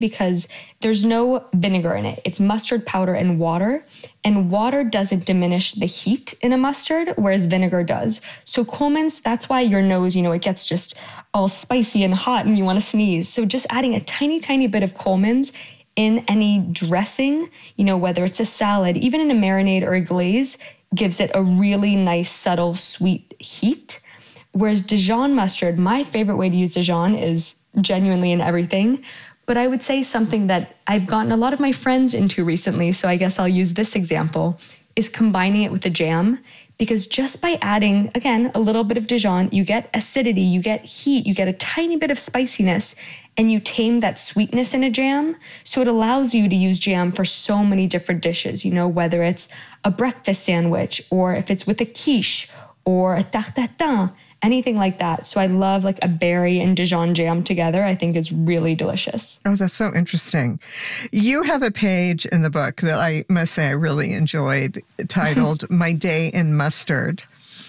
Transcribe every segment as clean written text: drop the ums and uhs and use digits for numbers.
because there's no vinegar in it. It's mustard powder and water doesn't diminish the heat in a mustard, whereas vinegar does. So Coleman's, that's why your nose, it gets just all spicy and hot and you want to sneeze. So just adding a tiny, tiny bit of Coleman's in any dressing, whether it's a salad, even in a marinade or a glaze, gives it a really nice, subtle, sweet heat. Whereas Dijon mustard, my favorite way to use Dijon is genuinely in everything. But I would say something that I've gotten a lot of my friends into recently, so I guess I'll use this example, is combining it with a jam. Because just by adding, again, a little bit of Dijon, you get acidity, you get heat, you get a tiny bit of spiciness, and you tame that sweetness in a jam. So it allows you to use jam for so many different dishes, whether it's a breakfast sandwich, or if it's with a quiche, or a tarte tatin, anything like that. So I love like a berry and Dijon jam together. I think is really delicious. Oh, that's so interesting. You have a page in the book that I must say I really enjoyed titled My Day in Mustard.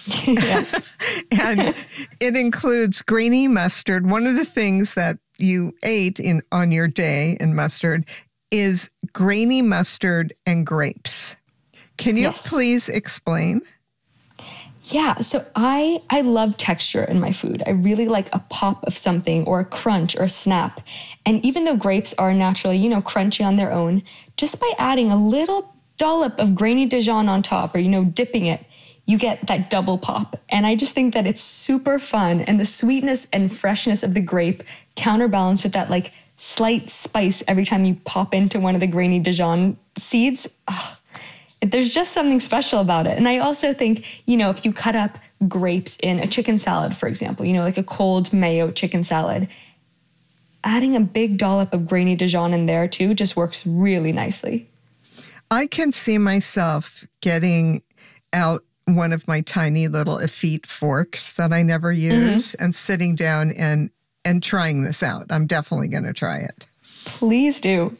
And it includes grainy mustard. One of the things that you ate on your day in mustard is grainy mustard and grapes. Can you please explain? Yeah, so I love texture in my food. I really like a pop of something or a crunch or a snap. And even though grapes are naturally, crunchy on their own, just by adding a little dollop of grainy Dijon on top or, dipping it, you get that double pop. And I just think that it's super fun. And the sweetness and freshness of the grape counterbalanced with that like slight spice every time you pop into one of the grainy Dijon seeds. Oh, there's just something special about it. And I also think, if you cut up grapes in a chicken salad, for example, like a cold mayo chicken salad, adding a big dollop of grainy Dijon in there too just works really nicely. I can see myself getting out one of my tiny little effete forks that I never use and sitting down and trying this out. I'm definitely going to try it. Please do.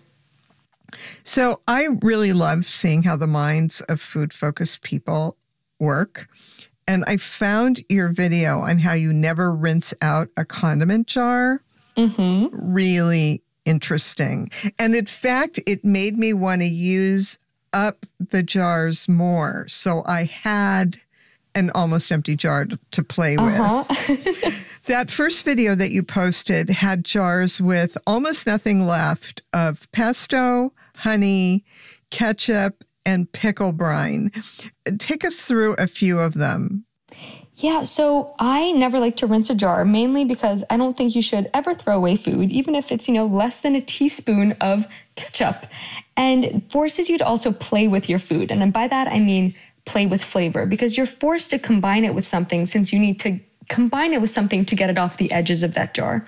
So I really love seeing how the minds of food-focused people work. And I found your video on how you never rinse out a condiment jar really interesting. And in fact, it made me want to use up the jars more. So I had an almost empty jar to play with. That first video that you posted had jars with almost nothing left of pesto, honey, ketchup, and pickle brine. Take us through a few of them. Yeah, so I never like to rinse a jar, mainly because I don't think you should ever throw away food, even if it's, less than a teaspoon of ketchup. And it forces you to also play with your food. And by that, I mean play with flavor, because you're forced to combine it with something since you need to combine it with something to get it off the edges of that jar.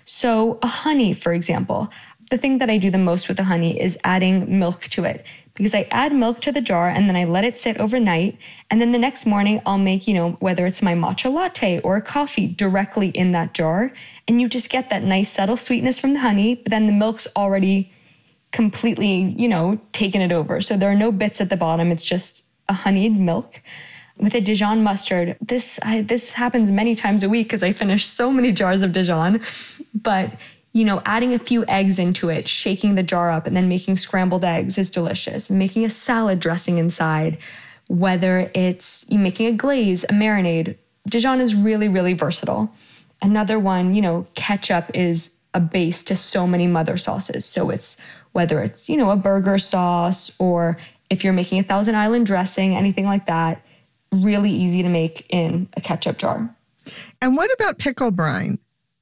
So a honey, for example, the thing that I do the most with the honey is adding milk to it, because I add milk to the jar and then I let it sit overnight. And then the next morning I'll make, whether it's my matcha latte or a coffee directly in that jar. And you just get that nice subtle sweetness from the honey, but then the milk's already completely, taken it over. So there are no bits at the bottom. It's just a honeyed milk. With a Dijon mustard, this happens many times a week because I finish so many jars of Dijon. But, adding a few eggs into it, shaking the jar up, and then making scrambled eggs is delicious. Making a salad dressing inside, whether it's making a glaze, a marinade. Dijon is really, really versatile. Another one, ketchup is a base to so many mother sauces. So whether it's, a burger sauce, or if you're making a Thousand Island dressing, anything like that, really easy to make in a ketchup jar. And what about pickle brine?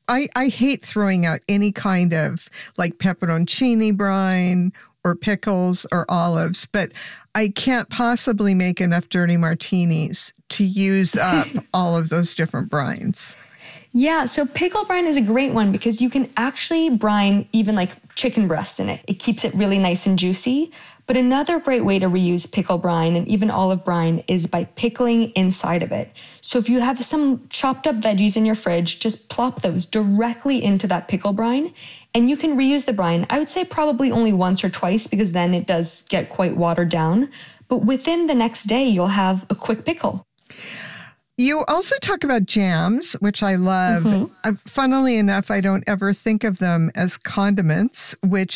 I hate throwing out any kind of like pepperoncini brine or pickles or olives, but I can't possibly make enough dirty martinis to use up all of those different brines. Yeah, so pickle brine is a great one because you can actually brine even like chicken breasts in it. It keeps it really nice and juicy. But another great way to reuse pickle brine and even olive brine is by pickling inside of it. So if you have some chopped up veggies in your fridge, just plop those directly into that pickle brine and you can reuse the brine. I would say probably only once or twice because then it does get quite watered down. But within the next day, you'll have a quick pickle. You also talk about jams, which I love. Funnily enough, I don't ever think of them as condiments, which